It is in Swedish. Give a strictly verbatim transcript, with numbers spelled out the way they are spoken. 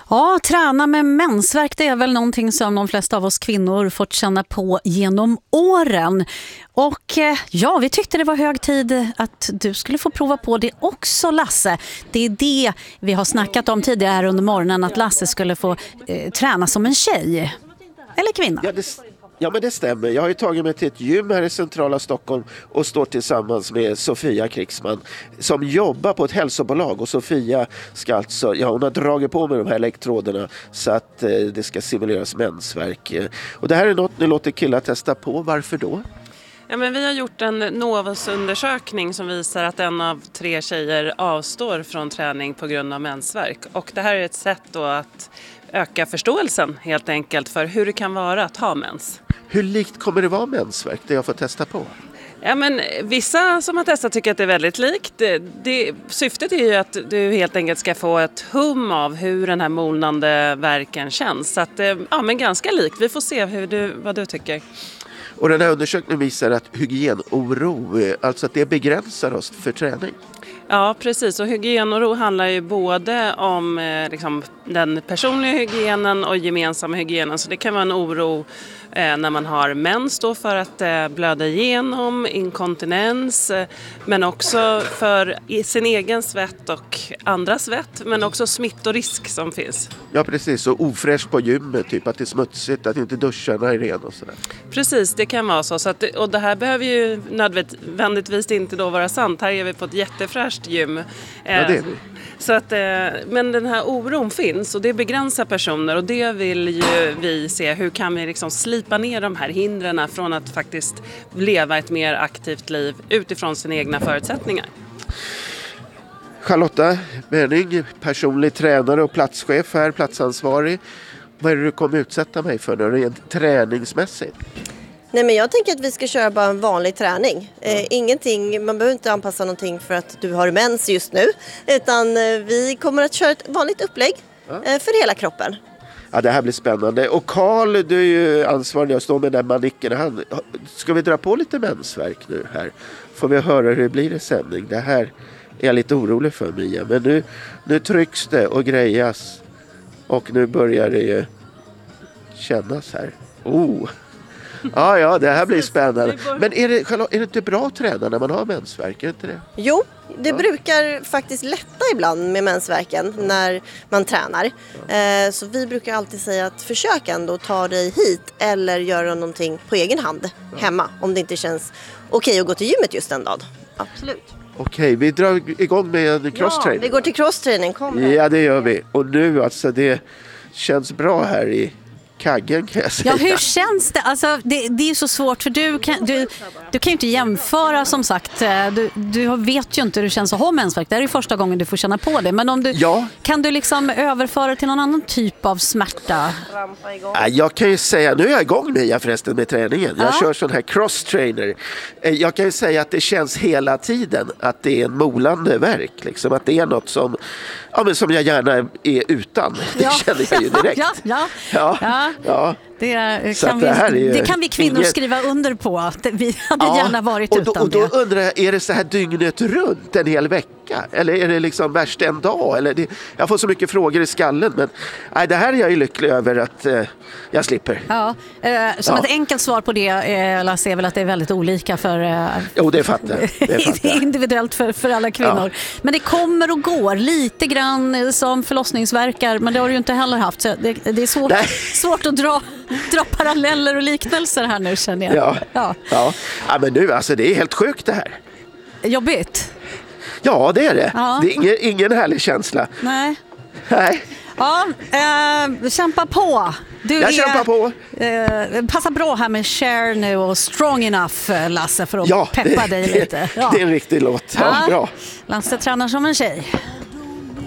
Ja, träna med mensvärk, det är väl någonting som de flesta av oss kvinnor fått känna på genom åren. Och ja, vi tyckte det var hög tid att du skulle få prova på det också, Lasse. Det är det vi har snackat om tidigare här under morgonen, att Lasse skulle få eh, träna som en tjej. Eller kvinna. Ja, det, ja, men det stämmer. Jag har ju tagit mig till ett gym här i centrala Stockholm och står tillsammans med Sofia Krigsman som jobbar på ett hälsobolag. Och Sofia ska alltså, ja, hon har dragit på med de här elektroderna så att eh, det ska simuleras mensvärk. Och det här är något ni låter killar testa på. Varför då? Ja, men vi har gjort en Novus-undersökning som visar att en av tre tjejer avstår från träning på grund av mensvärk. Och det här är ett sätt då att öka förståelsen helt enkelt för hur det kan vara att ha mens. Hur likt kommer det vara mensvärk det jag får testa på? Ja, men vissa som har testat tycker att det är väldigt likt. Det, det, syftet är ju att du helt enkelt ska få ett hum av hur den här molnande verken känns. Så att, ja, men ganska likt. Vi får se hur du, vad du tycker. Och den här undersökningen visar att hygienoro, alltså att det begränsar oss för träning. Ja, precis. Och hygienoro handlar ju både om eh, liksom, den personliga hygienen och gemensamma hygienen. Så det kan vara en oro eh, när man har mens då för att eh, blöda igenom, inkontinens. Eh, men också för i sin egen svett och andras svett. Men också smittorisk som finns. Ja, precis. Och ofräscht på gymmet, typ att det är smutsigt, att inte duscharna är rena och sådär. Precis, det kan vara så. så att, och det här behöver ju nödvändigtvis inte då vara sant. Här är vi på ett jättefräscht gym. Ja, det är vi. Så att, men den här oron finns och det begränsar personer och det vill ju vi se. Hur kan vi liksom slipa ner de här hindren från att faktiskt leva ett mer aktivt liv utifrån sina egna förutsättningar. Charlotta Benning, personlig tränare och platschef här, platsansvarig. Vad är det du kommer utsätta mig för nu, rent träningsmässigt? Nej, men jag tänker att vi ska köra bara en vanlig träning. Eh, ingenting, man behöver inte anpassa någonting för att du har mens just nu. Utan eh, vi kommer att köra ett vanligt upplägg eh, för hela kroppen. Ja, det här blir spännande. Och Carl, du är ju ansvarig att stå med den manicken. Han, ska vi dra på lite mensvärk nu här? Får vi höra hur det blir i sändning. Det här är jag lite orolig för, Mia. Men nu, nu trycks det och grejas. Och nu börjar det ju kännas här. Oh! Ja, ja, det här blir spännande. Men är det, Charlotte, är det inte bra att träna när man har mensvärk? Är det inte det? Jo, det Ja. brukar faktiskt lätta ibland med mensvärken när man tränar. Eh, så vi brukar alltid säga att försök ändå ta dig hit eller göra någonting på egen hand hemma. Om det inte känns okej att gå till gymmet just en dag. Absolut. Okej, vi drar igång med en crosstraining. Ja, vi går till crosstraining. Kom här. Ja, det gör vi. Och nu, alltså, det känns bra här i kaggen, kan jag säga. Ja, hur känns det? Alltså, det, det är ju så svårt för du kan, du, du kan ju inte jämföra, som sagt. Du, du vet ju inte hur det känns att ha mensvärk. Det är ju första gången du får känna på det. Men om du, Ja. kan du liksom överföra till någon annan typ av smärta? Ja, jag kan ju säga, nu är jag igång Mia förresten med träningen. Jag Ja. kör sån här cross-trainer. Jag kan ju säga att det känns hela tiden att det är en molande verk. Liksom, att det är något som, ja, men som jag gärna är utan. Det Ja. känner jag ju direkt. Ja, ja. Ja. Ja. Ja. Det Så kan, att vi, det här är ju det kan vi kvinnor inget- skriva under på. Att vi hade Ja, gärna varit och då, utan och då det. undrar jag, är det så här dygnet runt en hel vecka? Eller är det liksom värst en dag? Eller det, jag får så mycket frågor i skallen. Men nej, det här är jag ju lycklig över att eh, jag slipper. Ja, eh, som Ja. ett enkelt svar på det, eh, Lasse, är väl att det är väldigt olika för... Eh, Jo, det fattar jag. Det fattar jag. individuellt för, för alla kvinnor. Men det kommer och går lite grann som förlossningsverkar, men det har du ju inte heller haft. Så det, det är svårt, Nej. svårt att dra, dra paralleller och liknelser här nu, känner jag. Ja. Ja. Ja. Ja, men nu, alltså det är helt sjukt det här. Jobbigt? Ja, det är det. Ja. Det är ingen, ingen härlig känsla. Nej. Nej, Ja, eh, kämpa på. Du jag är, kämpar på. Eh, passa bra här med Cher nu och Strong Enough, Lasse, för att Ja, peppa det, dig det, lite. Ja. det är en riktig låt. Ja, Ja. bra. Lasse tränar som en tjej.